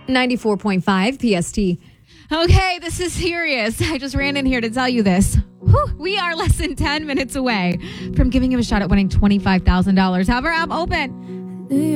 94.5 PST. Okay, this is serious. I just ran in here to tell you this. Whew, we are less than 10 minutes away from giving him a shot at winning $25,000. Have our app open.